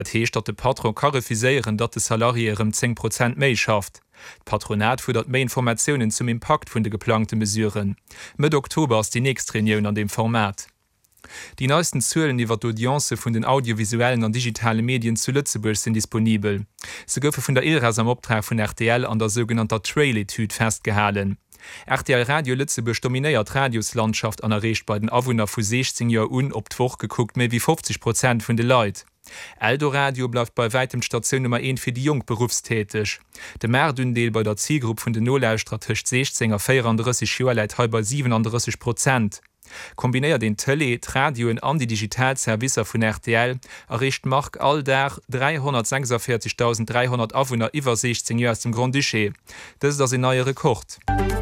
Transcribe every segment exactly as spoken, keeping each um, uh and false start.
Et heescht, dat de Patron karifiséieren, dat de Salariierem zehn Prozent méi schafft. Patronat fudert méi Informationen zum Impact vun de geplante Mesuren. Mit Oktober ist die nächste Reunion an dem Format. Die neuesten Zahlen iwwer d'Audience vun den audiovisuellen und digitale Medien zu Lützeburg sind disponibel. Se goufe vun der I R A S am Optrag vun R T L an der sogenannter Trail-Etude festgehalen. R T L Radio Lützeburg dominiert Radioslandschaft an errecht bei den Awohner vu sechzehn Jahr un op d'Woch geguckt méi wie fünfzig Prozent vun de Leiit. Eldoradio bleibt bei weitem Station Nummer eins für die Jung berufstätig. De Merdundeel bei der Zielgruppe von den Nolaustrategisch sechzehn vierunddreißig Jahre Leiit bei siebenunddreißig Prozent. Kombiniert den Tele, Radio und an die Digitalservicer von R T L erreicht Mark Alldach dreihundertsechsundvierzigtausenddreihundert Awohner über sechzehn Jahre aus dem Grand Duché. Das ist das ein neuer Rekord.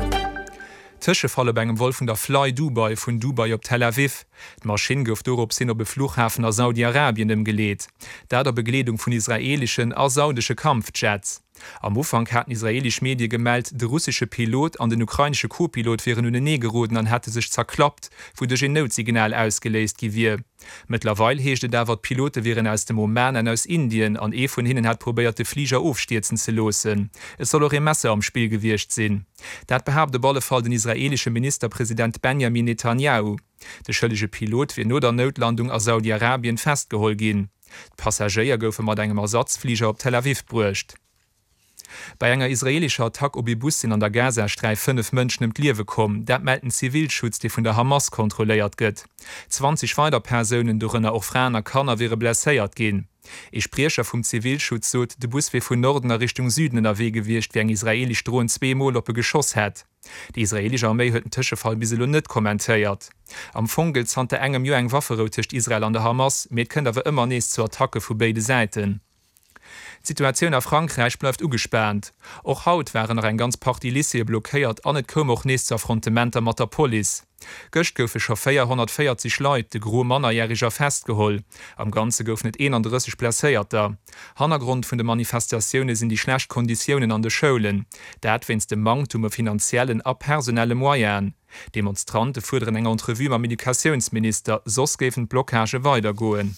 Tische falle beim Wolf von der Fly Dubai von Dubai op Tel Aviv. Die Maschine gouf dorop sinn op Flughafen aus Saudi-Arabien im Gelät. Da der Bekleedung von israelischen als saudische Kampfjets. Am Ufang hatten israelisch Medien gemeldet, der russische Pilot an den ukrainische Co-Pilot wären nun negeroden an hätte sich zerklappt, wo durch ein Notsignal ausgelöst gewir. Mittlerweile heeschte da wat Pilote wären aus dem Oman und aus Indien an e von hinnen hat probierte Flieger aufstürzen zu losen. Es soll auch ein Messer am Spiel gewircht sinn. Dat behauptet Ballefall den israelische Ministerpräsident Benjamin Netanyahu. Der schëllige Pilot wird nur der Notlandung aus Saudi-Arabien festgeholt gin. Passagier goufe mat engem Ersatzflieger op Tel Aviv bruecht. Bei enger israelischer Attack op e Bussin an der Gazastreif fünf Mënschen im Liewe kom, dat melden Zivilschutz, die vun der Hamas kontrolléiert gëtt. zwanzig weiter Personen durënner och Franer Kanner wäre blesséiert gin. E Sprecher vum Zivilschutz sot, de Bus wie vun Nordener Richtung Süden in der Weg gewircht, wie eng israelisch Drohnen zweemal op e Geschoss hat. Die israelische Armee huet den Tischefall biselo net kommentéiert. Am Fungel zante engem Jo eng Wafferotecht Israel an der Hamas, met kënnt awer immer nees zur Attacke vu beide Seiten. Die Situation auf Frankreich bleibt ugesperrt. Auch haut waren noch ein ganz Parti Lycée blockiert, an net kom auch nächste Affrontementer mat der Police. Göcht goufe scho vierhundertvierzig Leute de gro Mannerjähriger festgeholt. Am ganze gouf net einunddreißig Placéierter. Hannergrund vun de Manifestationune sind die schlecht Konditionen an de Schulen. Dat wenns dem Mangtum finanziellen a personelle Moyen. Demonstrante fuderen enger Entrevue am Medikationsminister, sos gefen Blockage weitergoen.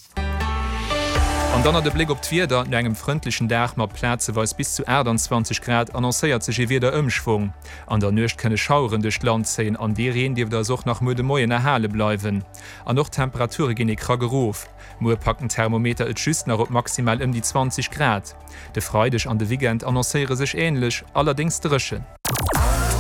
Und dann hat der Blick op d'Wieder in engem freundlichen Dach mat Plätze weis bis zu einundzwanzig Grad annoncéiert sich wieder Umschwung. An der Nøcht könne Schauren durch Land sehen an die Rehen, die der Such nach Müde Moien erhale bleiben. An noch Temperature gehen krageruf. Mu packen Thermometer et schüst nach op maximal um die zwanzig Grad. De Freudech an de Weekend annoncéiere sich ähnlich, allerdings drschen.